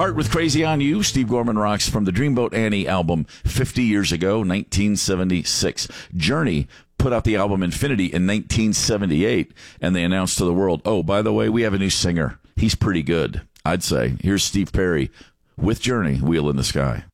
Heart with Crazy on You. Steve Gorman rocks from the Dreamboat Annie album 50 years ago, 1976. Journey put out the album Infinity in 1978, and they announced to the world, oh, by the way, we have a new singer. He's pretty good, I'd say. Here's Steve Perry with Journey, Wheel in the Sky.